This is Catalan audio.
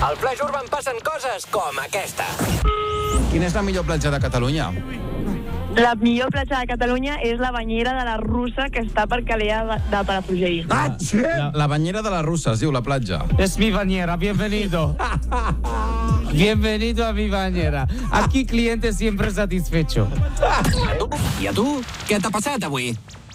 Al Flash Urban passen coses com aquesta. Quina és la millor platja de Catalunya? La millor platja de Catalunya és la banyera de la Russa, que està per Calella de Palafrugell. La banyera de la Russa, es diu la platja. Es mi bañera, bienvenido. Bienvenido a mi bañera. Aquí cliente siempre satisfecho. I a tu, què t'ha passat avui?